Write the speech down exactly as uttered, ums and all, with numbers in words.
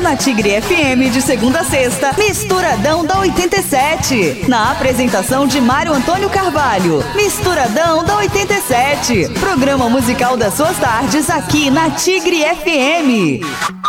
na Tigre F M de segunda a sexta, Misturadão da oitenta e sete. Na apresentação de Mário Antônio Carvalho. Misturadão da oitenta e sete. Programa musical das suas tardes aqui na Tigre F M.